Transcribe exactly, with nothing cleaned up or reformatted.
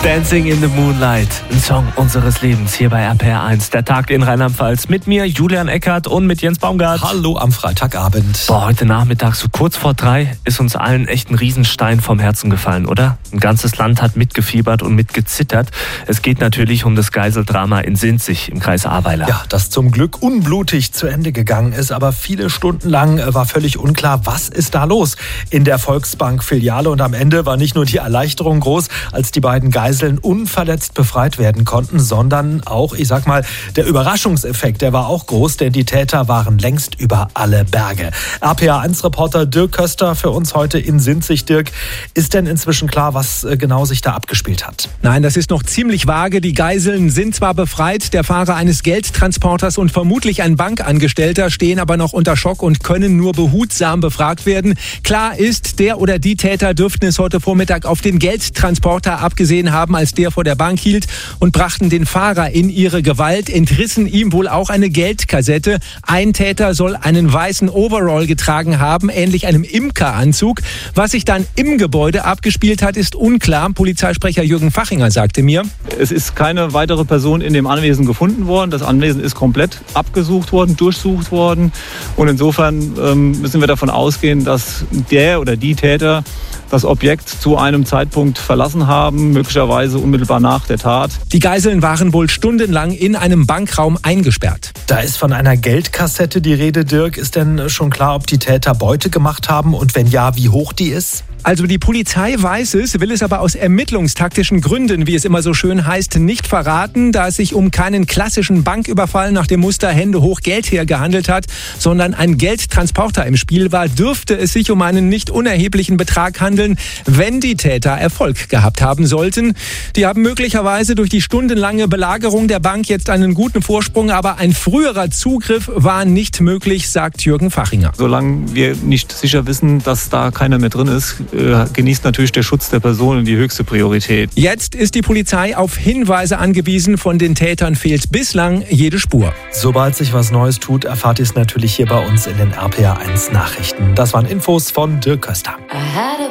Dancing in the Moonlight, ein Song unseres Lebens hier bei R P R eins. Der Tag in Rheinland-Pfalz mit mir, Julian Eckert, und mit Jens Baumgart. Hallo am Freitagabend. Boah, heute Nachmittag, so kurz vor drei, ist uns allen echt ein Riesenstein vom Herzen gefallen, oder? Ein ganzes Land hat mitgefiebert und mitgezittert. Es geht natürlich um das Geiseldrama in Sinzig im Kreis Ahrweiler. Ja, das zum Glück unblutig zu Ende gegangen ist, aber viele Stunden lang war völlig unklar, was ist da los in der Volksbank-Filiale. Und am Ende war nicht nur die Erleichterung groß, als die beiden Geiseln unverletzt befreit werden konnten, sondern auch, ich sag mal, der Überraschungseffekt, der war auch groß, denn die Täter waren längst über alle Berge. R P R eins Reporter Dirk Köster für uns heute in Sinzig. Dirk, ist denn inzwischen klar, was genau sich da abgespielt hat? Nein, das ist noch ziemlich vage. Die Geiseln sind zwar befreit, der Fahrer eines Geldtransporters und vermutlich ein Bankangestellter stehen aber noch unter Schock und können nur behutsam befragt werden. Klar ist, der oder die Täter dürften es heute Vormittag auf den Geldtransporter abgesehen haben, als der vor der Bank hielt, und brachten den Fahrer in ihre Gewalt, entrissen ihm wohl auch eine Geldkassette. Ein Täter soll einen weißen Overall getragen haben, ähnlich einem Imkeranzug. Was sich dann im Gebäude abgespielt hat, ist unklar. Polizeisprecher Jürgen Fachinger sagte mir: Es ist keine weitere Person in dem Anwesen gefunden worden. Das Anwesen ist komplett abgesucht worden, durchsucht worden. Und insofern ähm, müssen wir davon ausgehen, dass der oder die Täter das Objekt zu einem Zeitpunkt verlassen haben, möglicherweise unmittelbar nach der Tat. Die Geiseln waren wohl stundenlang in einem Bankraum eingesperrt. Da ist von einer Geldkassette die Rede, Dirk. Ist denn schon klar, ob die Täter Beute gemacht haben und wenn ja, wie hoch die ist? Also die Polizei weiß es, will es aber aus ermittlungstaktischen Gründen, wie es immer so schön heißt, nicht verraten, da es sich um keinen klassischen Banküberfall nach dem Muster Hände hoch Geld her gehandelt hat, sondern ein Geldtransporter im Spiel war, dürfte es sich um einen nicht unerheblichen Betrag handeln, wenn die Täter Erfolg gehabt haben sollten. Die haben möglicherweise durch die stundenlange Belagerung der Bank jetzt einen guten Vorsprung, aber ein früherer Zugriff war nicht möglich, sagt Jürgen Fachinger. Solange wir nicht sicher wissen, dass da keiner mehr drin ist, genießt natürlich der Schutz der Personen die höchste Priorität. Jetzt ist die Polizei auf Hinweise angewiesen. Von den Tätern fehlt bislang jede Spur. Sobald sich was Neues tut, erfahrt ihr es natürlich hier bei uns in den R P R eins Nachrichten. Das waren Infos von Dirk Köster.